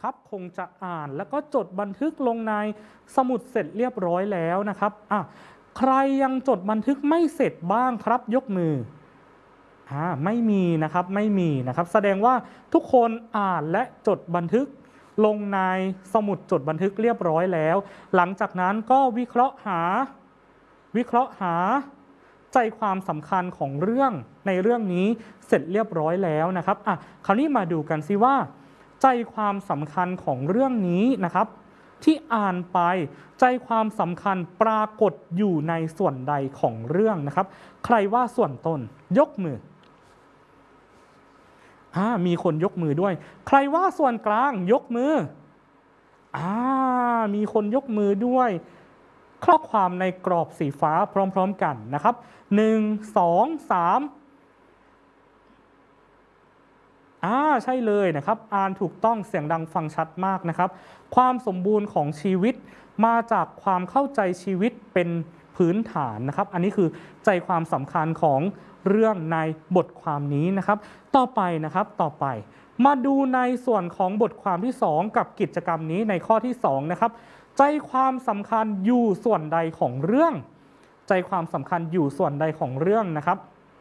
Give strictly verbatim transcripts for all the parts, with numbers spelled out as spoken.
ครับคงจะอ่านแล้วก็จดบันทึกลงในสมุดเสร็จเรียบร้อยแล้วนะครับอ่ะใครยังจดบันทึกไม่เสร็จบ้างครับยกมืออ่าไม่มีนะครับไม่มีนะครับแสดงว่าทุกคนอ่านและจดบันทึกลงในสมุดจดบันทึกเรียบร้อยแล้วหลังจากนั้นก็วิเคราะห์หาวิเคราะห์หาใจความสำคัญของเรื่องในเรื่องนี้เสร็จเรียบร้อยแล้วนะครับอ่ะคราวนี้มาดูกันซิว่าใจความสำคัญของเรื่องนี้นะครับที่อ่านไปใจความสำคัญปรากฏอยู่ในส่วนใดของเรื่องนะครับใครว่าส่วนต้นยกมืออ่ามีคนยกมือด้วยใครว่าส่วนกลางยกมืออ่ามีคนยกมือด้วยข้อความในกรอบสีฟ้าพร้อมๆกันนะครับหนึ่ง สอง สามอ่าใช่เลยนะครับอ่านถูกต้องเสียงดังฟังชัดมากนะครับความสมบูรณ์ของชีวิตมาจากความเข้าใจชีวิตเป็นพื้นฐานนะครับอันนี้คือใจความสำคัญของเรื่องในบทความนี้นะครับต่อไปนะครับต่อไปมาดูในส่วนของบทความที่สองกับกิจกรรมนี้ในข้อที่สองนะครับใจความสำคัญอยู่ส่วนใดของเรื่องใจความสำคัญอยู่ส่วนใดของเรื่องนะครับ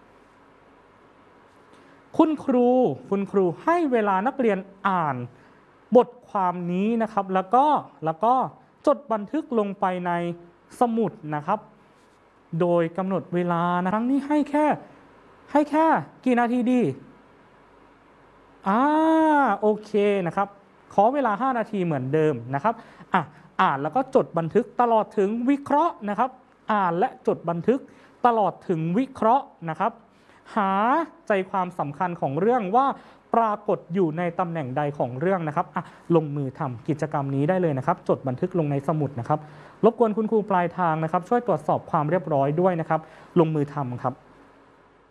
คุณครูคุณครูให้เวลานักเรียนอ่านบทความนี้นะครับแล้วก็แล้วก็จดบันทึกลงไปในสมุดนะครับโดยกำหนดเวลานะครั้งนี้ให้แค่ให้แค่กี่นาทีดีอ่าโอเคนะครับขอเวลาห้านาทีเหมือนเดิมนะครับอ่ะอ่านแล้วก็จดบันทึกตลอดถึงวิเคราะห์นะครับอ่านและจดบันทึกตลอดถึงวิเคราะห์นะครับหาใจความสำคัญของเรื่องว่าปรากฏอยู่ในตำแหน่งใดของเรื่องนะครับอ่ะลงมือทำกิจกรรมนี้ได้เลยนะครับจดบันทึกลงในสมุดนะครับรบกวนคุณครูปลายทางนะครับช่วยตรวจสอบความเรียบร้อยด้วยนะครับลงมือทำครับ